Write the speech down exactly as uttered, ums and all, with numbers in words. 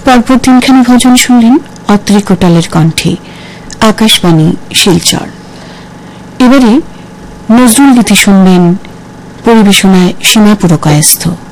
পরপর তিনখানি ভজন শুনলেন অত্রি কোটালের কণ্ঠে, আকাশবাণী শিলচর। এবারে নজরুল গীতি শুনবেন, পরিবেশনায় সীমা পুরকায়স্থ।